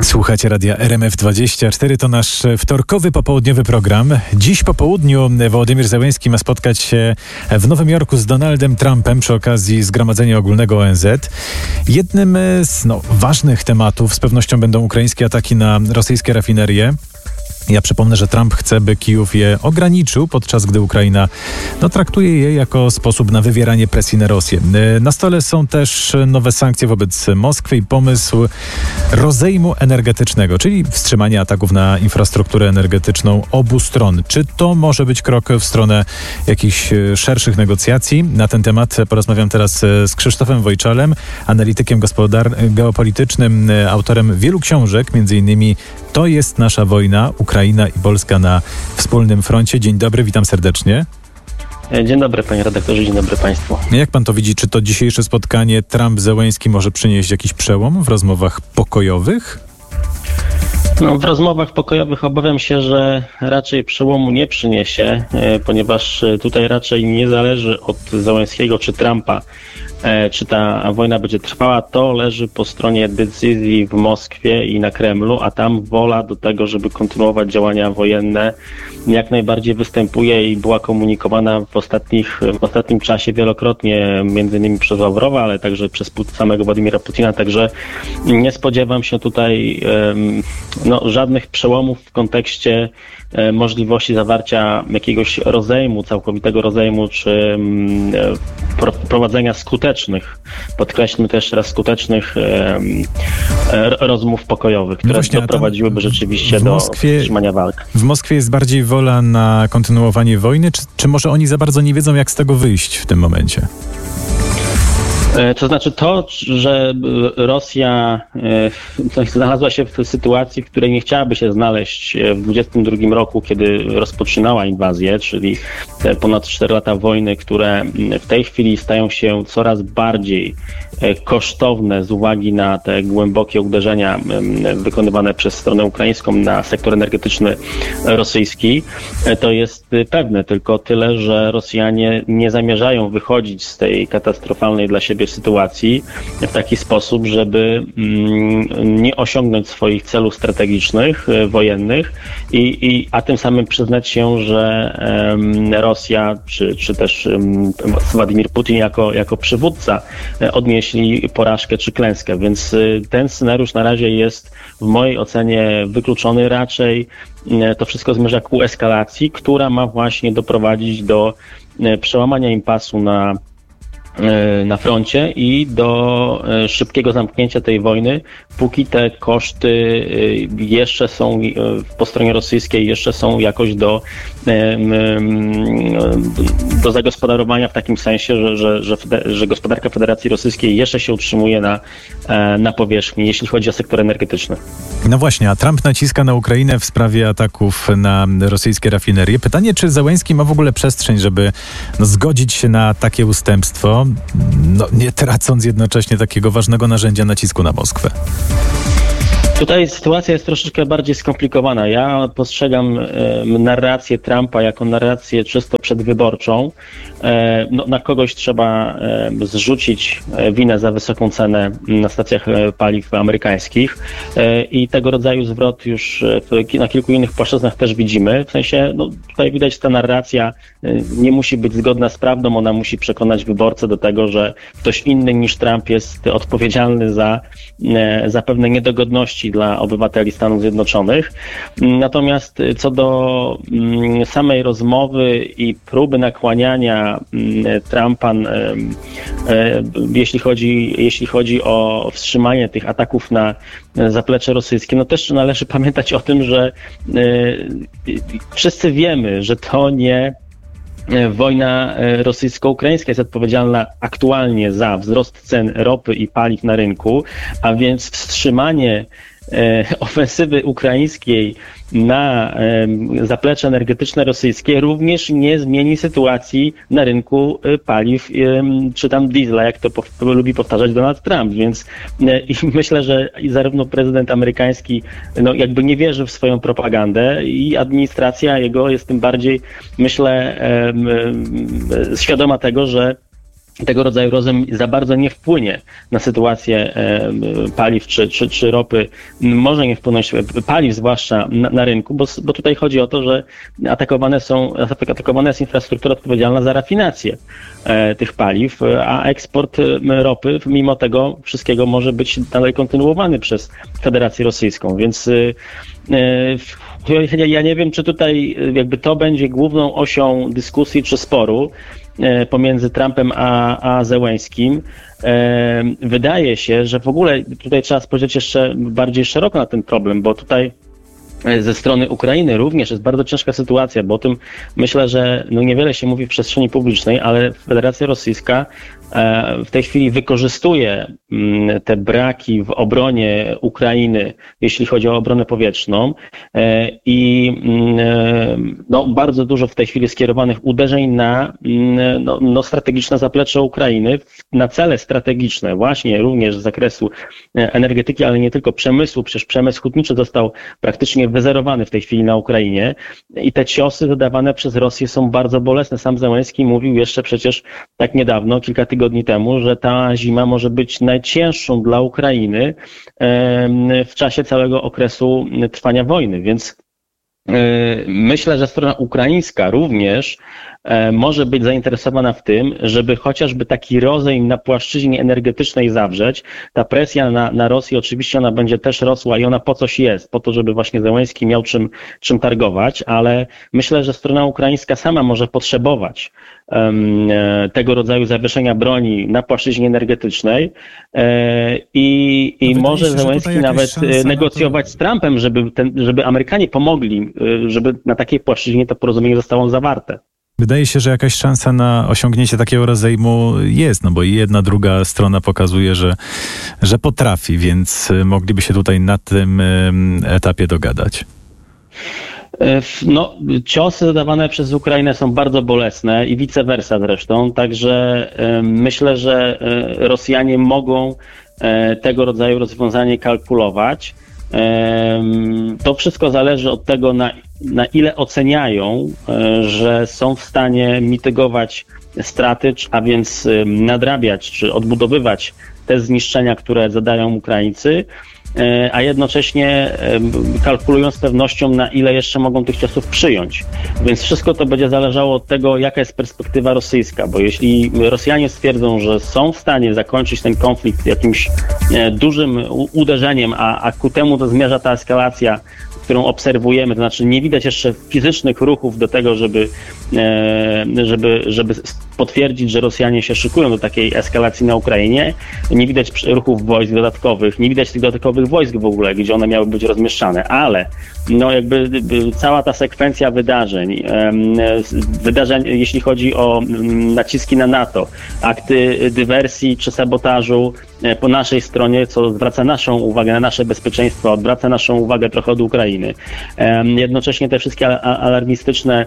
Słuchacie radia RMF24, to nasz wtorkowy popołudniowy program. Dziś po południu Wołodymyr Zełenski ma spotkać się w Nowym Jorku z Donaldem Trumpem przy okazji Zgromadzenia Ogólnego ONZ. Jednym z ważnych tematów z pewnością będą ukraińskie ataki na rosyjskie rafinerie. Ja przypomnę, że Trump chce, by Kijów je ograniczył, podczas gdy Ukraina traktuje je jako sposób na wywieranie presji na Rosję. Na stole są też nowe sankcje wobec Moskwy i pomysł rozejmu energetycznego, czyli wstrzymania ataków na infrastrukturę energetyczną obu stron. Czy to może być krok w stronę jakichś szerszych negocjacji? Na ten temat porozmawiam teraz z Krzysztofem Wojczalem, analitykiem geopolitycznym, autorem wielu książek, m.in. To jest nasza wojna, Ukraina i Polska na wspólnym froncie. Dzień dobry, witam serdecznie. Dzień dobry, panie redaktorze, dzień dobry państwu. Jak pan to widzi? Czy to dzisiejsze spotkanie Trump-Zełenski może przynieść jakiś przełom w rozmowach pokojowych? W rozmowach pokojowych obawiam się, że raczej przełomu nie przyniesie, ponieważ tutaj raczej nie zależy od Zełenskiego czy Trumpa, czy ta wojna będzie trwała. To leży po stronie decyzji w Moskwie i na Kremlu, a tam wola do tego, żeby kontynuować działania wojenne, jak najbardziej występuje i była komunikowana w ostatnim czasie wielokrotnie, między innymi przez Ławrowa, ale także przez samego Władimira Putina. Także nie spodziewam się tutaj żadnych przełomów w kontekście możliwości zawarcia jakiegoś rozejmu, całkowitego rozejmu, czy prowadzenia skutecznych, podkreślmy też raz skutecznych rozmów pokojowych, które doprowadziłyby rzeczywiście do wstrzymania walk. W Moskwie jest bardziej wola na kontynuowanie wojny, czy może oni za bardzo nie wiedzą, jak z tego wyjść w tym momencie? To znaczy to, że Rosja znalazła się w sytuacji, w której nie chciałaby się znaleźć w 2022 roku, kiedy rozpoczynała inwazję, czyli te ponad 4 lata wojny, które w tej chwili stają się coraz bardziej kosztowne z uwagi na te głębokie uderzenia wykonywane przez stronę ukraińską na sektor energetyczny rosyjski. To jest pewne, tylko tyle, że Rosjanie nie zamierzają wychodzić z tej katastrofalnej dla siebie sytuacji w taki sposób, żeby nie osiągnąć swoich celów strategicznych, wojennych, a tym samym przyznać się, że Rosja, czy też Władimir Putin jako przywódca odnieśli porażkę czy klęskę. Więc ten scenariusz na razie jest w mojej ocenie wykluczony. Raczej to wszystko zmierza ku eskalacji, która ma właśnie doprowadzić do przełamania impasu na froncie i do szybkiego zamknięcia tej wojny, póki te koszty jeszcze są po stronie rosyjskiej, jeszcze są jakoś do zagospodarowania w takim sensie, że gospodarka Federacji Rosyjskiej jeszcze się utrzymuje na powierzchni, jeśli chodzi o sektor energetyczny. No właśnie, a Trump naciska na Ukrainę w sprawie ataków na rosyjskie rafinerie. Pytanie, czy Zełenski ma w ogóle przestrzeń, żeby zgodzić się na takie ustępstwo, nie tracąc jednocześnie takiego ważnego narzędzia nacisku na Moskwę? Tutaj sytuacja jest troszeczkę bardziej skomplikowana. Ja postrzegam narrację Trumpa jako narrację czysto przedwyborczą. Na kogoś trzeba zrzucić winę za wysoką cenę na stacjach paliw amerykańskich i tego rodzaju zwrot już na kilku innych płaszczyznach też widzimy. W sensie, tutaj widać, że ta narracja nie musi być zgodna z prawdą, ona musi przekonać wyborcę do tego, że ktoś inny niż Trump jest odpowiedzialny za pewne niedogodności dla obywateli Stanów Zjednoczonych. Natomiast co do samej rozmowy i próby nakłaniania Trumpa, jeśli chodzi o wstrzymanie tych ataków na zaplecze rosyjskie, też należy pamiętać o tym, że wszyscy wiemy, że to nie wojna rosyjsko-ukraińska jest odpowiedzialna aktualnie za wzrost cen ropy i paliw na rynku, a więc wstrzymanie ofensywy ukraińskiej na zaplecze energetyczne rosyjskie również nie zmieni sytuacji na rynku paliw czy tam diesla, jak to lubi powtarzać Donald Trump. Więc myślę, że zarówno prezydent amerykański jakby nie wierzy w swoją propagandę i administracja jego jest tym bardziej, myślę, świadoma tego, że tego rodzaju rozejm za bardzo nie wpłynie na sytuację paliw czy ropy. Może nie wpłynąć paliw, zwłaszcza na rynku, bo tutaj chodzi o to, że atakowana jest infrastruktura odpowiedzialna za rafinację tych paliw, a eksport ropy mimo tego wszystkiego może być dalej kontynuowany przez Federację Rosyjską, więc ja nie wiem, czy tutaj jakby to będzie główną osią dyskusji czy sporu pomiędzy Trumpem a Zełenskim. Wydaje się, że w ogóle tutaj trzeba spojrzeć jeszcze bardziej szeroko na ten problem, bo tutaj ze strony Ukrainy również jest bardzo ciężka sytuacja, bo o tym myślę, że niewiele się mówi w przestrzeni publicznej, ale Federacja Rosyjska w tej chwili wykorzystuje te braki w obronie Ukrainy, jeśli chodzi o obronę powietrzną i bardzo dużo w tej chwili skierowanych uderzeń na strategiczne zaplecze Ukrainy, na cele strategiczne, właśnie również z zakresu energetyki, ale nie tylko przemysłu, przecież przemysł hutniczy został praktycznie wyzerowany w tej chwili na Ukrainie i te ciosy zadawane przez Rosję są bardzo bolesne. Sam Zełenski mówił jeszcze przecież tak niedawno, kilka tygodni temu, że ta zima może być najcięższą dla Ukrainy w czasie całego okresu trwania wojny, więc myślę, że strona ukraińska również może być zainteresowana w tym, żeby chociażby taki rozejm na płaszczyźnie energetycznej zawrzeć. Ta presja na Rosję oczywiście ona będzie też rosła i ona po coś jest, po to, żeby właśnie Zełenski miał czym targować, ale myślę, że strona ukraińska sama może potrzebować tego rodzaju zawieszenia broni na płaszczyźnie energetycznej i może Zełenski nawet negocjować z Trumpem, żeby Amerykanie pomogli, żeby na takiej płaszczyźnie to porozumienie zostało zawarte. Wydaje się, że jakaś szansa na osiągnięcie takiego rozejmu jest, bo i jedna, druga strona pokazuje, że potrafi, więc mogliby się tutaj na tym etapie dogadać. Ciosy zadawane przez Ukrainę są bardzo bolesne i vice versa zresztą, także myślę, że Rosjanie mogą tego rodzaju rozwiązanie kalkulować. To wszystko zależy od tego, na ile oceniają, że są w stanie mitygować straty, a więc nadrabiać czy odbudowywać te zniszczenia, które zadają Ukraińcy, a jednocześnie kalkulują z pewnością, na ile jeszcze mogą tych ciosów przyjąć. Więc wszystko to będzie zależało od tego, jaka jest perspektywa rosyjska, bo jeśli Rosjanie stwierdzą, że są w stanie zakończyć ten konflikt jakimś dużym uderzeniem, a ku temu to zmierza ta eskalacja, którą obserwujemy, to znaczy nie widać jeszcze fizycznych ruchów do tego, żeby potwierdzić, że Rosjanie się szykują do takiej eskalacji na Ukrainie. Nie widać ruchów wojsk dodatkowych, nie widać tych dodatkowych wojsk w ogóle, gdzie one miały być rozmieszczane, ale cała ta sekwencja wydarzeń, jeśli chodzi o naciski na NATO, akty dywersji czy sabotażu po naszej stronie, co zwraca naszą uwagę na nasze bezpieczeństwo, odwraca naszą uwagę trochę od Ukrainy. Jednocześnie te wszystkie alarmistyczne,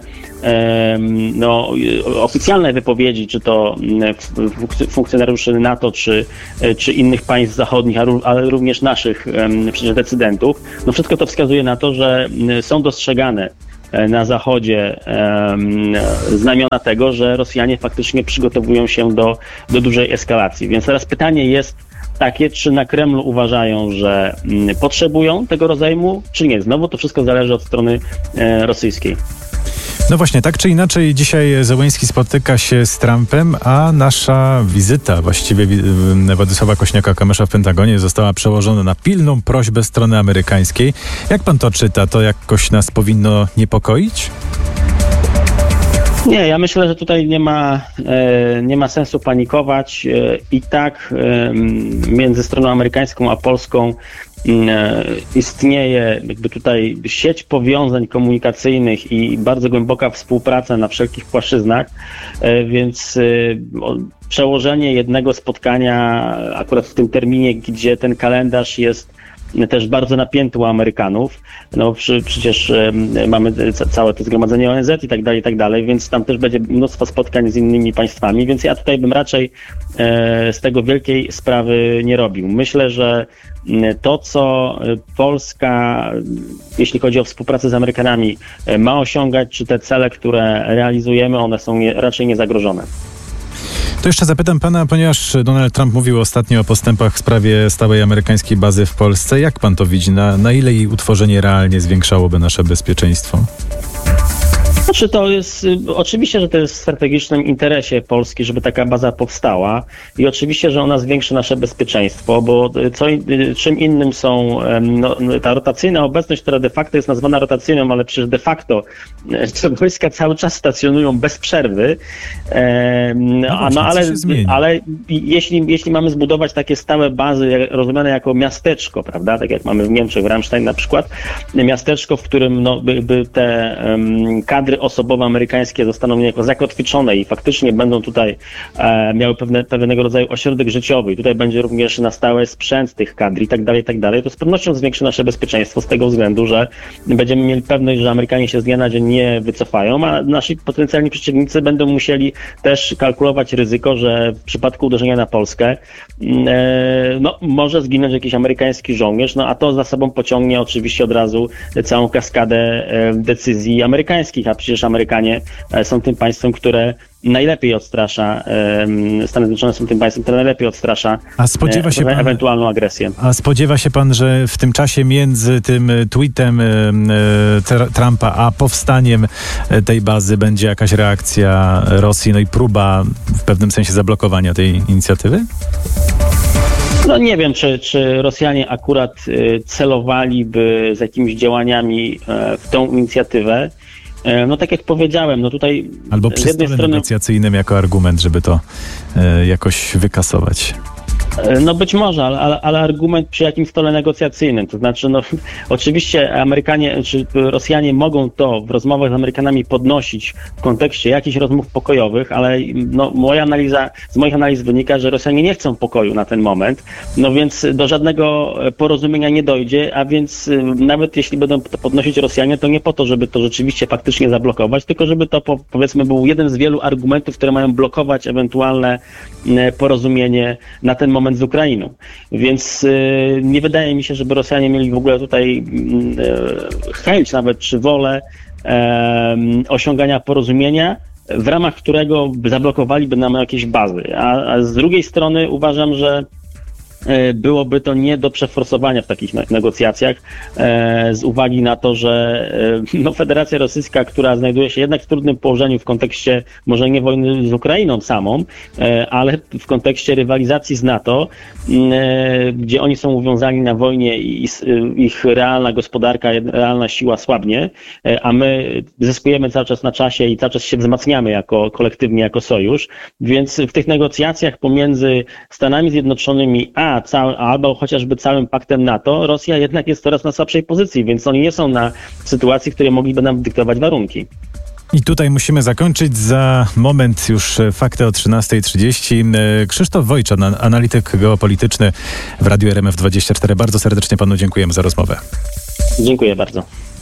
oficjalne wypowiedzi, czy to funkcjonariuszy NATO, czy innych państw zachodnich, ale również naszych przecież decydentów, wszystko to wskazuje na to, że są dostrzegane na Zachodzie znamiona tego, że Rosjanie faktycznie przygotowują się do dużej eskalacji. Więc teraz pytanie jest takie, czy na Kremlu uważają, że potrzebują tego rozejmu, czy nie. Znowu to wszystko zależy od strony rosyjskiej. No właśnie, tak czy inaczej dzisiaj Zełenski spotyka się z Trumpem, a nasza wizyta, właściwie Władysława Kośniaka-Kamysza w Pentagonie została przełożona na pilną prośbę strony amerykańskiej. Jak pan to czyta? To jakoś nas powinno niepokoić? Nie, ja myślę, że tutaj nie ma sensu panikować. I tak między stroną amerykańską a polską istnieje jakby tutaj sieć powiązań komunikacyjnych i bardzo głęboka współpraca na wszelkich płaszczyznach, więc przełożenie jednego spotkania akurat w tym terminie, gdzie ten kalendarz jest też bardzo napięty u Amerykanów, przecież mamy całe to zgromadzenie ONZ i tak dalej, więc tam też będzie mnóstwo spotkań z innymi państwami, więc ja tutaj bym raczej z tego wielkiej sprawy nie robił. Myślę, że to, co Polska, jeśli chodzi o współpracę z Amerykanami, ma osiągać, czy te cele, które realizujemy, one są raczej niezagrożone. To jeszcze zapytam pana, ponieważ Donald Trump mówił ostatnio o postępach w sprawie stałej amerykańskiej bazy w Polsce. Jak pan to widzi? Na ile jej utworzenie realnie zwiększałoby nasze bezpieczeństwo? Znaczy to jest, oczywiście, że to jest w strategicznym interesie Polski, żeby taka baza powstała i oczywiście, że ona zwiększy nasze bezpieczeństwo, bo czym innym są ta rotacyjna obecność, która de facto jest nazwana rotacyjną, ale przecież de facto te wojska cały czas stacjonują bez przerwy, ale jeśli mamy zbudować takie stałe bazy rozumiane jako miasteczko, prawda, tak jak mamy w Niemczech, w Ramstein na przykład, miasteczko, w którym by te kadry osobowe amerykańskie zostaną niejako zakotwiczone i faktycznie będą tutaj miały pewnego rodzaju ośrodek życiowy i tutaj będzie również na stałe sprzęt tych kadr i tak dalej, to z pewnością zwiększy nasze bezpieczeństwo z tego względu, że będziemy mieli pewność, że Amerykanie się z dnia na dzień nie wycofają, a nasi potencjalni przeciwnicy będą musieli też kalkulować ryzyko, że w przypadku uderzenia na Polskę może zginąć jakiś amerykański żołnierz, a to za sobą pociągnie oczywiście od razu całą kaskadę decyzji amerykańskich, a przecież Amerykanie są tym państwem, które najlepiej odstrasza, Stany Zjednoczone są tym państwem, które najlepiej odstrasza ewentualną agresję. A spodziewa się pan, że w tym czasie między tym tweetem Trumpa a powstaniem tej bazy będzie jakaś reakcja Rosji, i próba w pewnym sensie zablokowania tej inicjatywy? Nie wiem, czy Rosjanie akurat celowaliby z jakimiś działaniami w tą inicjatywę. Tak jak powiedziałem, tutaj albo przy stole negocjacyjnym jako argument, żeby to jakoś wykasować. Być może, ale argument przy jakim stole negocjacyjnym, to znaczy oczywiście Amerykanie czy Rosjanie mogą to w rozmowach z Amerykanami podnosić w kontekście jakichś rozmów pokojowych, ale z moich analiz wynika, że Rosjanie nie chcą pokoju na ten moment, więc do żadnego porozumienia nie dojdzie, a więc nawet jeśli będą to podnosić Rosjanie, to nie po to, żeby to rzeczywiście faktycznie zablokować, tylko żeby to powiedzmy był jeden z wielu argumentów, które mają blokować ewentualne porozumienie na ten moment z Ukrainą. Więc nie wydaje mi się, żeby Rosjanie mieli w ogóle tutaj chęć nawet czy wolę osiągania porozumienia, w ramach którego zablokowaliby nam jakieś bazy. A z drugiej strony uważam, że byłoby to nie do przeforsowania w takich negocjacjach z uwagi na to, że Federacja Rosyjska, która znajduje się jednak w trudnym położeniu w kontekście może nie wojny z Ukrainą samą, ale w kontekście rywalizacji z NATO, gdzie oni są uwiązani na wojnie i ich realna gospodarka, realna siła słabnie, a my zyskujemy cały czas na czasie i cały czas się wzmacniamy kolektywnie jako sojusz, więc w tych negocjacjach pomiędzy Stanami Zjednoczonymi albo chociażby całym paktem NATO, Rosja jednak jest coraz na słabszej pozycji, więc oni nie są na sytuacji, w której mogliby nam dyktować warunki. I tutaj musimy zakończyć. Za moment już fakty o 13:30. Krzysztof Wojczan, analityk geopolityczny w Radiu RMF24. Bardzo serdecznie panu dziękujemy za rozmowę. Dziękuję bardzo.